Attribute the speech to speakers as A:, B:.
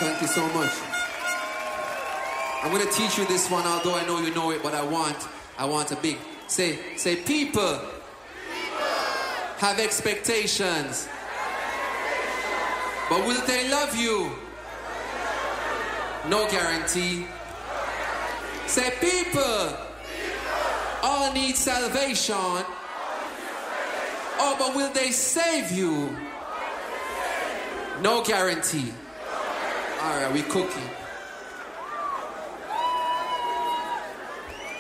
A: Thank you so much. I'm going to teach you this one, although I know you know it, but I want a big... Say, people have expectations. But will they love you? No guarantee. Say, people all need salvation. Oh, but will they save you? No guarantee. All right, we cooking.